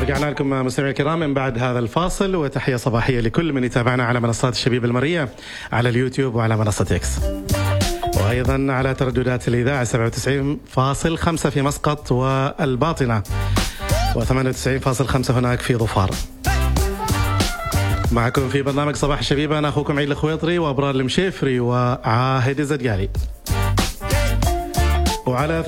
رجعنا لكم مستمعينا الكرام من بعد هذا الفاصل، وتحية صباحية لكل من يتابعنا على منصات الشبيبة المرئية على اليوتيوب وعلى منصة إكس، وأيضا على ترددات الإذاعة 97.5 في مسقط والباطنة، و98.5 هناك في ظفار. معكم في برنامج صباح الشبيبة أنا أخوكم عيد الخويطري وأبرار المشيفري وعاهد الزدقالي، وعلى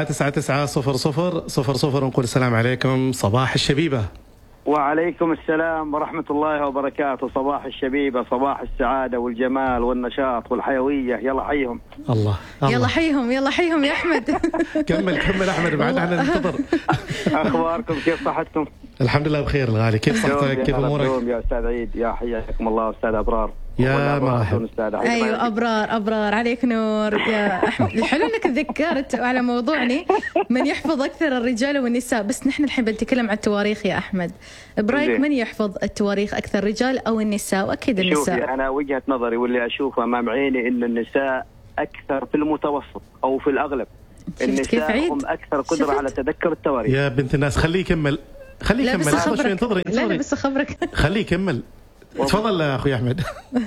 24990000 نقول السلام عليكم صباح الشبيبة. وعليكم السلام ورحمة الله وبركاته. صباح الشبيبة، صباح السعادة والجمال والنشاط والحيوية. يلا حيهم. الله يلا حيهم، يلا حيهم يا أحمد. كمل أحمد، بعد احنا ننتظر. أخباركم كيف صحتكم؟ الحمد لله بخير الغالي، كيف صحتك؟ كيف أمورك؟ يا أستاذ عيد، يا حياكم الله أستاذ أبرار. يا مرحبا. أيوة أبرار عليك نور يا أحمد. الحلو أنك تذكرت على موضوعنا من يحفظ أكثر الرجال والنساء، بس نحن الحين بنتكلم عن التواريخ يا أحمد. برأيك من يحفظ التواريخ أكثر، الرجال أو النساء؟ وأكيد النساء. شوفي أنا وجهة نظري واللي أشوفه أمام عيني إن النساء أكثر في المتوسط أو في الأغلب. النساء هم أكثر قدرة على تذكر التواريخ. يا بنت الناس خليه يكمل. لا بس خبرك. خليه يكمل. تفضل أخوي أحمد.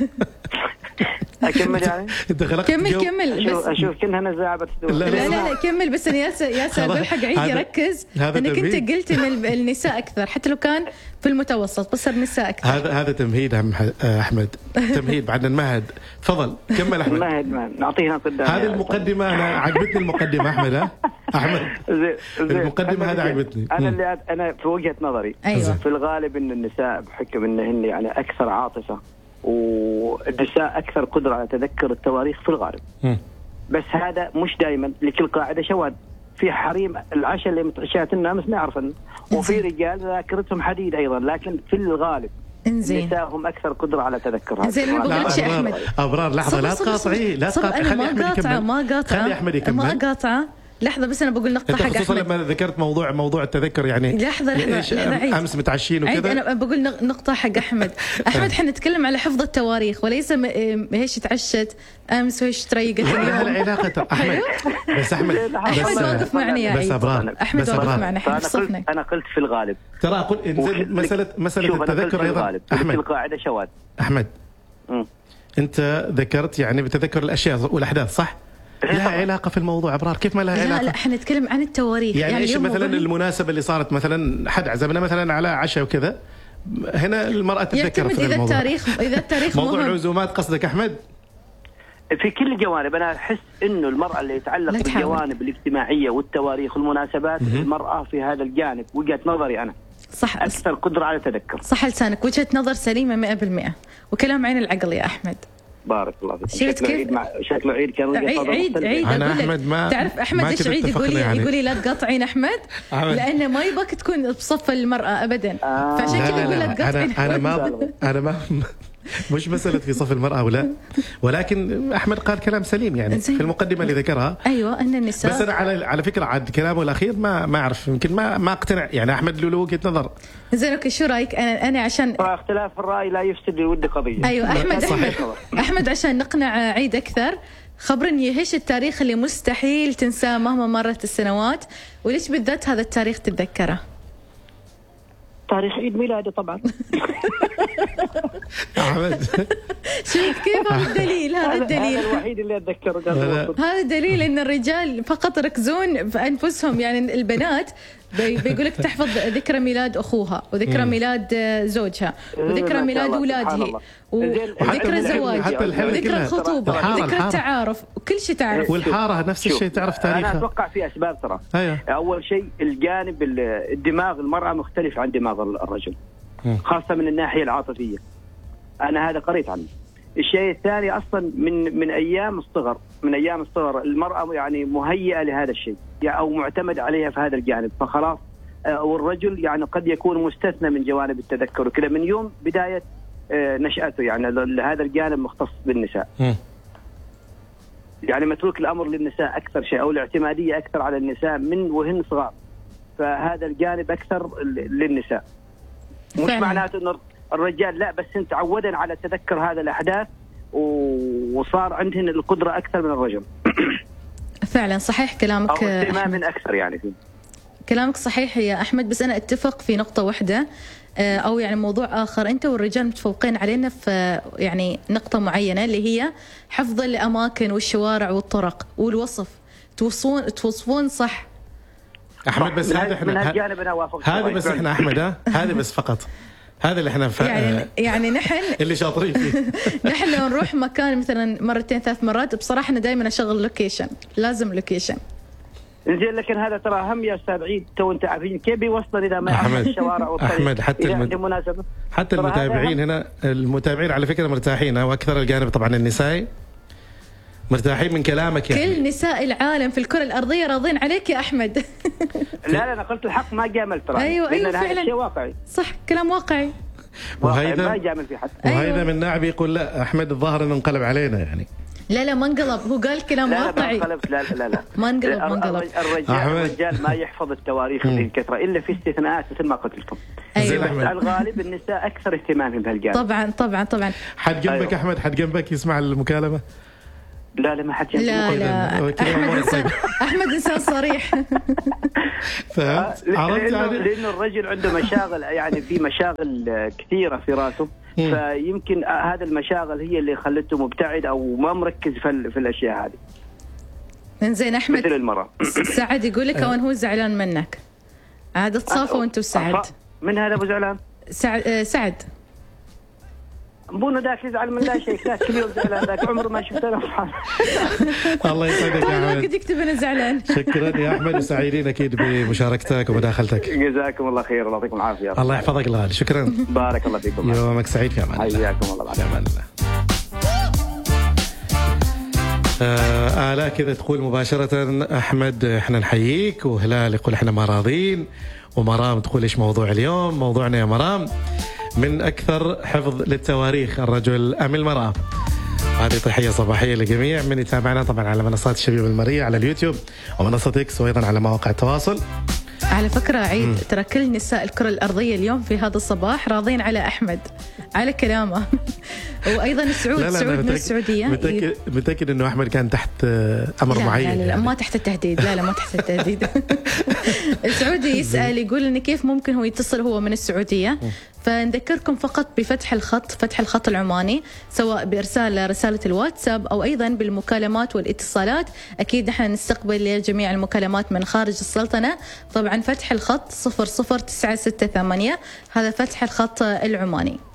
أكمل يعني؟ أنت خلقت كمل أشوف كأنها نزاعة بس. لا كمل بس. أنا ياسر أقول حق عيد يركز أنك أنت قلت إن النساء أكثر، حتى لو كان في المتوسط بس النساء أكثر. هذا تمهيد أحمد، تمهيد بعد نمهد. تفضل كمل أحمد. مهد نعطيها قدام. هذه المقدمة أنا عجبتني المقدمة أحمد. أحمد المقدمة هذا عجبتني. أنا في وجهة نظري أيوة. في الغالب إن النساء بحكم إنهن يعني أكثر عاطفة، والنساء أكثر قدرة على تذكر التواريخ في الغالب. بس هذا مش دائما، لكل قاعدة شواذ. في حريم العشاء اللي متعشات الناس ما يعرفن، وفي رجال ذاكرتهم حديد أيضا، لكن في الغالب النساء هم أكثر قدرة على تذكر هذا. زين ما بقولش يا أحمد. أبرار لحظة، لا تقاطعي، لا تقاطعي، خلي أحمد يكمل. ما قاطعه لحظة، بس أنا بقول نقطة حق أحمد. خصوصا لما ذكرت موضوع التذكر يعني. لحظة أمس متعشين وكذا. أنا بقول نقطة حق أحمد. أحمد حنا نتكلم على حفظ التواريخ وليس هيش تعشت أمس وهيش تريقت اليوم. العلاقة أحمد. بس أحمد واقف معنا يا عيد. أحمد واقف معنا حفظنا. أنا قلت في الغالب. ترى أقول مسألة التذكر أيضا. أحمد القاعدة شواذ. أحمد أنت ذكرت يعني بتذكر الأشياء والأحداث صح؟ لها علاقة في الموضوع أبرار؟ كيف ما لها علاقة؟ لا احنا نتكلم عن التواريخ. يعني إيش مثلا المناسبة اللي صارت مثلا حد عزمنا مثلا على عشاء وكذا، هنا المرأة تتذكر في الموضوع. إذا التاريخ موضوع العزومات قصدك أحمد؟ في كل الجوانب. أنا أحس إنه المرأة اللي يتعلق بالجوانب الاجتماعية والتواريخ والمناسبات، المرأة في هذا الجانب وجهة نظري أنا صح أكثر قدرة على تذكر. صح لسانك، وجهة نظر سليمة 100%، وكلام عين العقل يا أحمد. بارك الله فيك. شكله عيد كان عيد أنا أحمد ما تعرف أحمد ليش عيد يقول لي لا تقاطعين أحمد؟ لأنه ما يبغاك تكون بصف المرأة أبدا. فعشان كذا يقول لا تقاطعين. أنا ما مش مسألة في صف المرأة ولا، ولكن أحمد قال كلام سليم يعني في المقدمة اللي ذكرها. أيوة أن النساء. بس أنا على فكرة عاد كلامه الأخير ما أعرف، يمكن ما أقتنع يعني. أحمد له وجهة نظر. زين أوكي، شو رأيك؟ أنا عشان اختلاف الرأي لا يفسد للود قضية. أيوة أحمد عشان نقنع عيد أكثر، خبرني ايش التاريخ اللي مستحيل تنساه مهما مرت السنوات، وليش بالذات هذا التاريخ تتذكره؟ تاريخ عيد ميلاده طبعا. أحمد شوف كيف هذا الدليل. هذا الوحيد اللي أتذكره. هذا دليل إن الرجال فقط يركزون في أنفسهم، يعني البنات بيقولك تحفظ ذكرى ميلاد أخوها وذكرى ميلاد زوجها وذكرى ميلاد أولادها وذكرى زواج وذكرى الخطوبة وذكرى التعارف وكل شيء تعرف. والحارة نفس الشيء تعرف تاريخها. أنا أتوقع في أسباب ترى. أيوة. أول شيء الجانب الدماغ المرأة مختلف عن دماغ الرجل، خاصة من الناحية العاطفية. أنا هذا قريت عنه. الشيء الثاني أصلا من أيام الصغر المرأة يعني مهيئة لهذا الشيء يعني أو معتمد عليها في هذا الجانب، فخلاص. والرجل يعني قد يكون مستثنى من جوانب التذكر وكذا من يوم بداية نشأته، يعني هذا الجانب مختص بالنساء. يعني متروك الأمر للنساء أكثر شيء، أو الاعتمادية أكثر على النساء من وهن صغار، فهذا الجانب أكثر للنساء. مش معناته أن الرجال لا، بس انت عودن على تذكر هذا الأحداث وصار عندهن القدرة أكثر من الرجل. فعلا صحيح كلامك. أو اهتمام أكثر يعني فيه. كلامك صحيح يا أحمد، بس أنا أتفق في نقطة واحدة، أو يعني موضوع آخر. أنت والرجال متفوقين علينا في يعني نقطة معينة، اللي هي حفظ الأماكن والشوارع والطرق والوصف، توصفون صح. أحمد بس هذا إحنا هذا بس إحنا أحمد هذا بس فقط، هذا اللي إحنا يعني نحن اللي شاطرين فيه. نحن لو نروح مكان مثلا مرتين 3 مرات، بصراحة أنا دائما أشغل لوكيشن، لازم لوكيشن. زين، لكن هذا ترى هم يا استاذ عيد، تو انت عارفين كيف بيوصل اذا ما يعرف الشوارع والطريق. احمد حتى المتابعين هنا، المتابعين على فكره مرتاحين، واكثر الجانب طبعا النسائي مرتاحين من كلامك يعني. كل نساء العالم في الكره الارضيه راضين عليك يا احمد. لا انا قلت الحق، ما جاملت ترى. ايوه فعلا شيء واقعي، صح، كلام واقعي. وهيدا ما جامل في حد. وهيدا من ناعب يقول لا احمد الظاهر انه انقلب علينا يعني. لا ما انقلب، هو قال كلام واقعي. لا ما انقلب. الرجال ما يحفظ التواريخ بكثره الا في استثناءات مثل ما قلت لكم. أيوة. بس على الغالب النساء اكثر اهتماما بهالجانب. طبعا. حد جنبك أيوة. احمد حد جنبك يسمع المكالمه؟ لا ما حد جنبك. لا احمد انسان صريح. فهمت؟ لانه الرجل عنده مشاغل، يعني في مشاغل كثيره في راسه، فيمكن هذا المشاغل هي اللي خلته مبتعد او ما مركز في الاشياء هذه. انزين احمد، مثل المرأة. سعد يقول لك وين هو زعلان منك، عاد تصافوا انت وسعد. من هذا ابو زعلان؟ سعد ابونا ذاك يزعل من لا شيء، ذاك كل يوم زعلان، ذاك عمره ما شفته. الله يسعدك يا احمد. كنت يكتب انا زعلان. شكرا يا احمد، وسعيدين اكيد بمشاركتك ومداخلتك. جزاكم الله خير، الله يعطيكم العافيه. الله يحفظك الغالي، شكرا. بارك الله فيكم. يومك سعيد كمان. حياكم الله. بعد امان الله. آلاء كذا تقول مباشرة أحمد إحنا نحييك، وهلال يقول إحنا ما راضين، ومرام تقول إيش موضوع اليوم؟ موضوعنا يا مرام من أكثر حفظ للتواريخ الرجل أم المرأة. هذه تحية صباحية لجميع من يتابعنا طبعا على منصات الشبيبة المرية على اليوتيوب ومنصة إكس، وأيضا على مواقع التواصل. على فكرة عيد، ترى كل نساء الكرة الأرضية اليوم في هذا الصباح راضين على أحمد على كلامه. وأيضا سعود من السعودية. متأكد إنه أحمد كان تحت أمر معين. لا ما تحت التهديد. لا ما تحت التهديد. السعودي يسأل يقول إن كيف ممكن هو يتصل هو من السعودية. فنذكركم فقط بفتح الخط العماني، سواء بإرسال رسالة الواتساب أو أيضا بالمكالمات والاتصالات. أكيد نحن نستقبل جميع المكالمات من خارج السلطنة. طبعا فتح الخط 00968، هذا فتح الخط العماني.